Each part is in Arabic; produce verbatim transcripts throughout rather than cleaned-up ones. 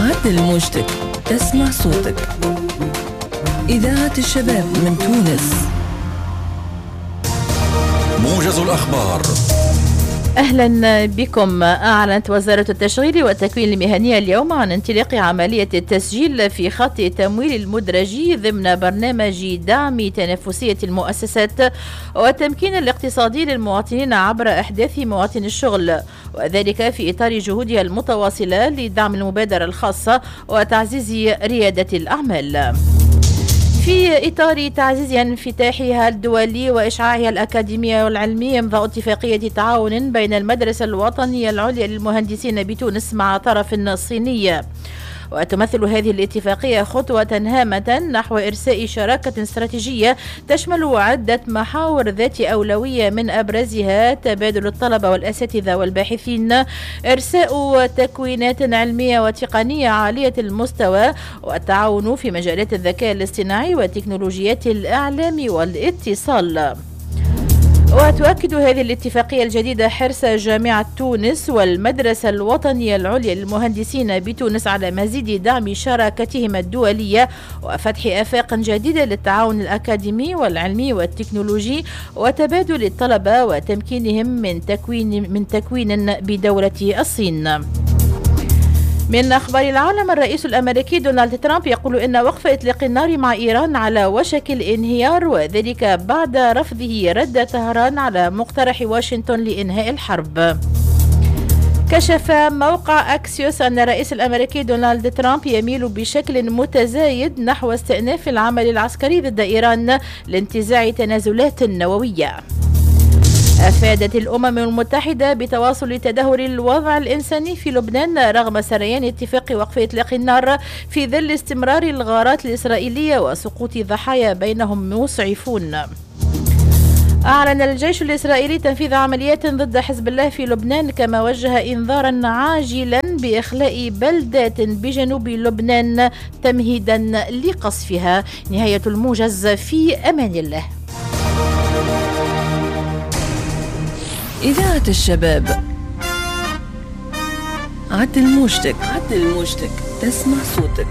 عدل موجتك، تسمع صوتك. إذاعة الشباب من تونس. موجز الأخبار. أهلا بكم. أعلنت وزارة التشغيل والتكوين المهني اليوم عن انطلاق عملية التسجيل في خط تمويل المدرجي ضمن برنامج دعم تنافسية المؤسسات والتمكين الاقتصادي للمواطنين عبر إحداث مواطن الشغل، وذلك في إطار جهودها المتواصلة لدعم المبادرة الخاصة وتعزيز ريادة الأعمال. في إطار تعزيز انفتاحها الدولي وإشعاعها الأكاديمي والعلمي، إمضاء اتفاقية تعاون بين المدرسة الوطنية العليا للمهندسين بتونس مع طرف صيني. وتمثل هذه الاتفاقية خطوة هامة نحو إرساء شراكة استراتيجية تشمل عدة محاور ذات أولوية، من أبرزها تبادل الطلبة والأساتذة والباحثين، إرساء تكوينات علمية وتقنية عالية المستوى، والتعاون في مجالات الذكاء الاصطناعي وتكنولوجيات الإعلام والاتصال. وتؤكد هذه الاتفاقية الجديدة حرص جامعة تونس والمدرسة الوطنية العليا للمهندسين بتونس على مزيد دعم شراكتهم الدولية وفتح آفاق جديدة للتعاون الأكاديمي والعلمي والتكنولوجي وتبادل الطلبة وتمكينهم من تكوين من تكوين بدولة الصين. من أخبار العالم، الرئيس الأمريكي دونالد ترامب يقول إن وقف إطلاق النار مع إيران على وشك الانهيار، وذلك بعد رفضه رد طهران على مقترح واشنطن لإنهاء الحرب. كشف موقع أكسيوس أن الرئيس الأمريكي دونالد ترامب يميل بشكل متزايد نحو استئناف العمل العسكري ضد إيران لانتزاع تنازلات نووية. أفادت الأمم المتحدة بتواصل تدهور الوضع الإنساني في لبنان رغم سريان اتفاق وقف إطلاق النار في ظل استمرار الغارات الإسرائيلية وسقوط ضحايا بينهم مسعفون. أعلن الجيش الإسرائيلي تنفيذ عمليات ضد حزب الله في لبنان، كما وجه إنذارا عاجلا بإخلاء بلدات بجنوب لبنان تمهيدا لقصفها. نهاية الموجز، في أمان الله. إذاعة الشباب. عدل موجتك، عدل موجتك، تسمع صوتك.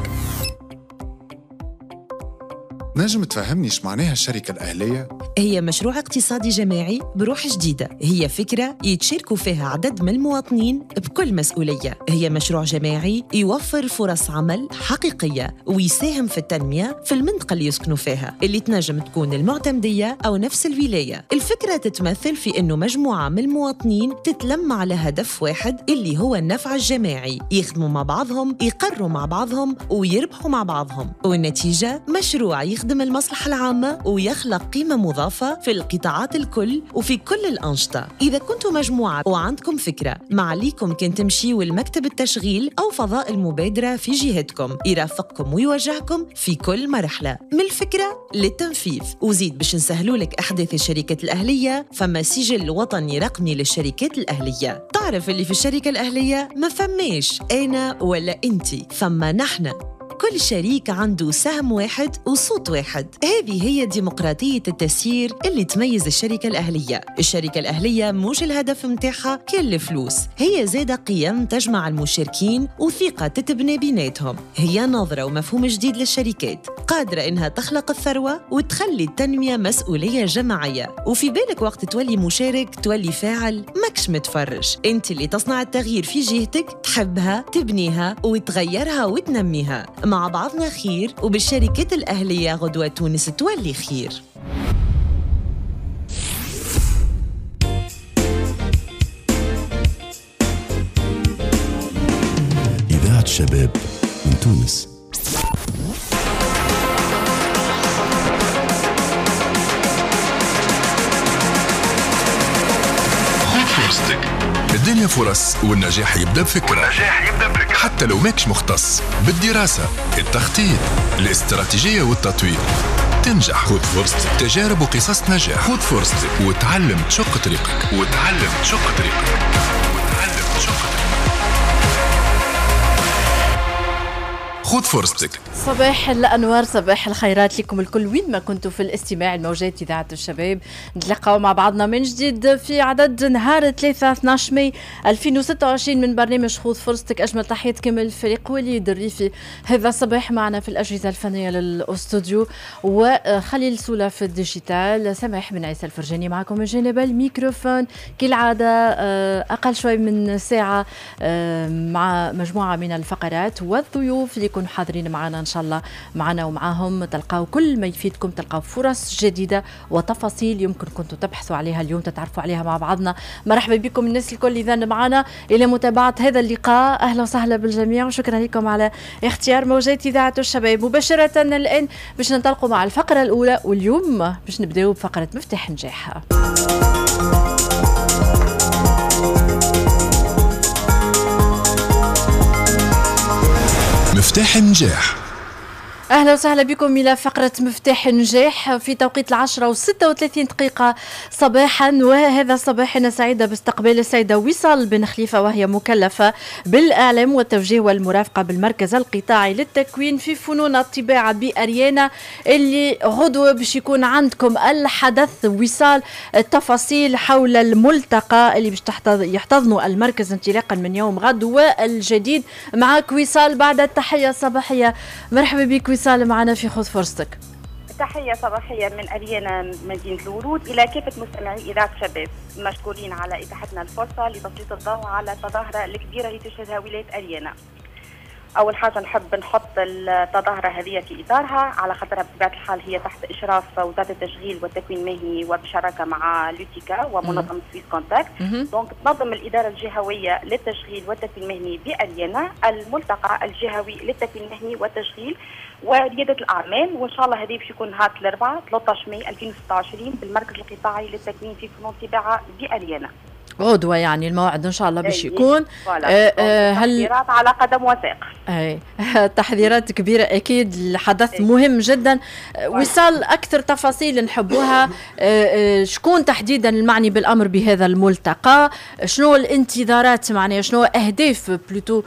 نجم تفهمني ايش معناها الشركة الأهلية؟ هي مشروع اقتصادي جماعي بروح جديدة، هي فكرة يتشاركوا فيها عدد من المواطنين بكل مسؤولية. هي مشروع جماعي يوفر فرص عمل حقيقية ويساهم في التنمية في المنطقة اللي يسكنوا فيها، اللي تنجم تكون المعتمدية أو نفس الولاية. الفكرة تتمثل في أنه مجموعة من المواطنين تتلم على هدف واحد اللي هو النفع الجماعي، يخدموا مع بعضهم، يقروا مع بعضهم ويربحوا مع بعضهم، والنتيجة مشروع يخدم المصلحة العامة ويخلق قيمة مضافة في القطاعات الكل وفي كل الأنشطة. إذا كنتوا مجموعة وعندكم فكرة، ما عليكم كن تمشيوا لمكتب التشغيل أو فضاء المبادرة في جهتكم، يرافقكم ويوجهكم في كل مرحلة من الفكرة للتنفيذ. وزيد باش نسهلوا لك أحداث الشركات الأهلية، فما سجل وطني رقمي للشركات الأهلية. تعرف اللي في الشركة الأهلية ما فماش أنا ولا أنتي، فما نحن. كل شريك عنده سهم واحد وصوت واحد. هذه هي ديمقراطية التسيير اللي تميز الشركة الأهلية. الشركة الأهلية مش الهدف متاعها كل فلوس، هي زادة قيم تجمع المشاركين وثقة تتبني بيناتهم. هي نظرة ومفهوم جديد للشركات، قادرة إنها تخلق الثروة وتخلي التنمية مسؤولية جماعية. وفي بالك وقت تولي مشارك تولي فاعل، ماكش متفرج. انت اللي تصنع التغيير في جهتك، تحبها، تبنيها وتغيرها وتنميها. مع بعضنا خير، وبالشركات الأهلية غدوة تونس تولي خير. إذاعة شباب من تونس. خذ فرصتك، الدنيا فرص والنجاح يبدأ بفكرة. والنجاح يبدأ بفكرة حتى لو ماكش مختص بالدراسة، التخطيط، الاستراتيجية والتطوير. تنجح. خذ فرصتك. تجارب وقصص نجاح. خذ فرصتك وتعلم تشق طريقك. وتعلم تشق طريقك. وتعلم تشق طريقك. خذ فرصتك. صباح الأنوار، صباح الخيرات لكم الكل وين ما كنتوا في الاستماع الموجات إذاعة الشباب. نتلاقاو مع بعضنا من جديد في عدد نهار ثلاثة اثني عشر ماي ألفين وستة وعشرين من برنامج خذ فرصتك. أجمل تحيات كامل الفريق وليد الريفي هذا الصباح معنا في الأجهزة الفنية للأستوديو، وخليل سولا في الديجيتال، سماح بن عيسى الفرجاني معكم من جانب الميكروفون كالعادة. أقل شوي من ساعة مع مجموعة من الفقرات والضيوف اللي يكونوا حاضرين معنا إن شاء الله. معنا ومعاهم تلقاو كل ما يفيدكم، تلقاو فرص جديدة وتفاصيل يمكن كنتوا تبحثوا عليها اليوم، تتعرفوا عليها مع بعضنا. مرحبا بكم الناس الكل إذا معنا إلى متابعة هذا اللقاء. أهلا وسهلا بالجميع وشكرا لكم على اختيار موجات إذاعة الشباب. مباشرة الآن باش ننطلقوا مع الفقرة الأولى، واليوم باش نبداو بفقرة مفتاح نجاح. مفتاح النجاح. أهلا وسهلا بكم إلى فقرة مفتاح النجاح في توقيت العشرة وستة وثلاثين دقيقة صباحا. وهذا الصباح أنا سعيدة باستقبال السيدة وصال بن خليفة، وهي مكلفة بالإعلام والتوجيه والمرافقة بالمركز القطاعي للتكوين في فنون الطباعة بأريانا، اللي غدوة باش يكون عندكم الحدث. وصال التفاصيل حول الملتقى اللي باش يحتضنوا المركز انطلاقا من يوم غد والجديد. معك وصال بعد التحية الصباحية. مرحبا بك وصال معنا في خذ فرصتك. تحية صباحية من أريانا مدينة الورود إلى كافة مستمعي إذاعة الشباب، مشكورين على إتاحتنا الفرصة لتسليط الضوء على التظاهرة الكبيرة اللي تشهدها ولاية أريانا. أول حاجة نحب نحط التظاهرة هذه في إطارها، على خاطرها بطبيعة الحال هي تحت إشراف وزارة التشغيل والتكوين المهني وبشراكة مع لوتيكا ومنظمة سويس كونتاكت. دونك تنظم الإدارة الجهوية للتشغيل والتكوين المهني بأريانا الملتقى الجهوي للتكوين المهني والتشغيل وريادة الأعمال، وإن شاء الله هذه باش يكون نهار الأربعاء ثلاثة عشر ماي ألفين وستة وعشرين بالمركز القطاعي للتكوين في فنون الطباعة بأريانا. غدوة يعني الموعد إن شاء الله باش يكون. آه آه هل تحذيرات على قدم وساق. أي تحذيرات كبيرة أكيد، الحدث أي. مهم جدا. وصال أكثر تفاصيل نحبوها، آه شكون تحديدا المعني بالأمر بهذا الملتقى، شنو الانتظارات، معناها شنو أهداف بلوتو